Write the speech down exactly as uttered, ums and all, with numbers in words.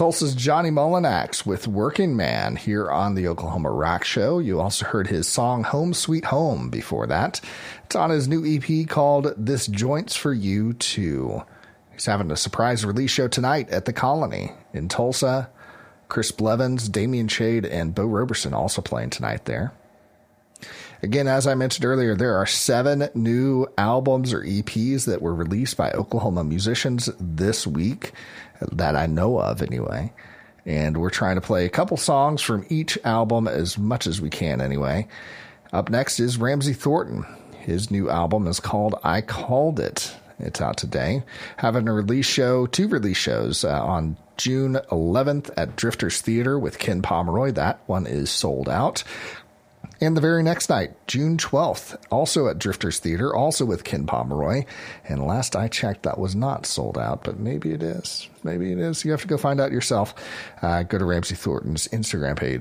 Tulsa's Johnny Mullinax with Working Man here on the Oklahoma Rock Show. You also heard his song Home Sweet Home before that. It's on his new E P called This Joint's For You Too. He's having a surprise release show tonight at the Colony in Tulsa. Chris Blevins, Damian Shade, and Bo Roberson also playing tonight there. Again, as I mentioned earlier, there are seven new albums or E Ps that were released by Oklahoma musicians this week that I know of anyway. And we're trying to play a couple songs from each album as much as we can anyway. Up next is Ramsey Thornton. His new album is called I Called It. It's out today. Having a release show, two release shows uh, on June eleventh at Drifters Theater with Ken Pomeroy. That one is sold out. And the very next night, June twelfth, also at Drifters Theater, also with Ken Pomeroy. And last I checked, that was not sold out, but maybe it is. Maybe it is. You have to go find out yourself. Uh, go to Ramsey Thornton's Instagram page